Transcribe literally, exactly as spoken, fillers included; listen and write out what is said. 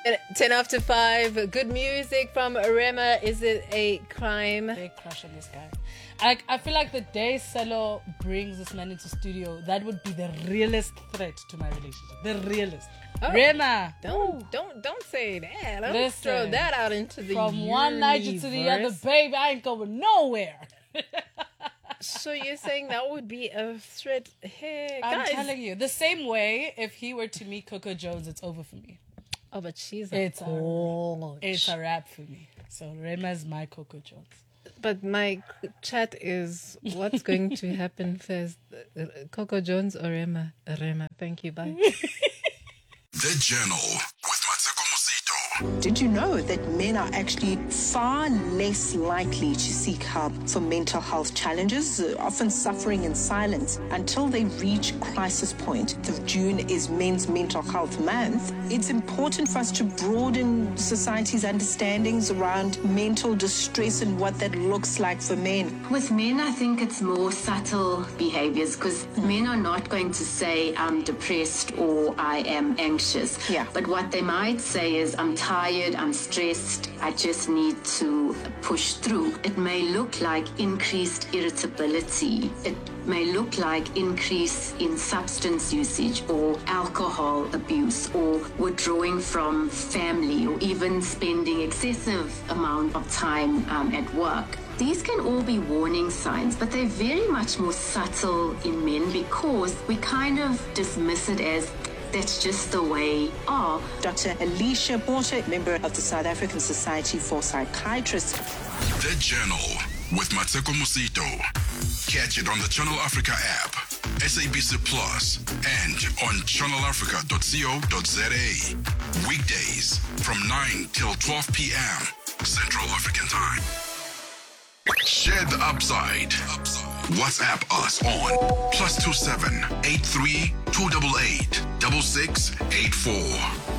ten after five. Good music from Rema. Is it a crime? Big crush on this guy. I, I feel like the day Selo brings this man into studio, that would be the realest threat to my relationship. The realest. Oh, Rema. Don't Ooh. don't don't say that. Don't Listen, throw that out into the from universe. one Niger to the other, baby, I ain't going nowhere. So you're saying that would be a threat? Hey, I'm guys. telling you, the same way if he were to meet Coco Jones, it's over for me. Oh, but she's it's a coach. A, it's a wrap for me. So Rema's my Coco Jones. But my chat is, what's going to happen first? Coco Jones or Rema? Rema. Thank you. Bye. The Journal with Mateko Mosito. Did you know that men are actually far less likely to seek help for mental health challenges, uh, often suffering in silence until they reach crisis point? The June is Men's Mental Health Month. It's important for us to broaden society's understandings around mental distress and what that looks like for men. With men, I think it's more subtle behaviors because men are not going to say, I'm depressed or I am anxious. Yeah. But what they might say is, I'm tired, I'm stressed, I just need to push through. It may look like increased irritability. It may look like increase in substance usage or alcohol abuse or withdrawing from family or even spending excessive amount of time um, at work. These can all be warning signs, but they're very much more subtle in men because we kind of dismiss it as that's just the way are. Doctor Alicia Porter, member of the South African Society for Psychiatrists. The Journal with Mateko Mosito. Catch it on the Channel Africa app, S A B C Plus, and on channel africa dot co dot za. Weekdays from nine till twelve p.m. Central African Time. Share the upside. WhatsApp us on plus two seven eight three two eight eight six six eight four.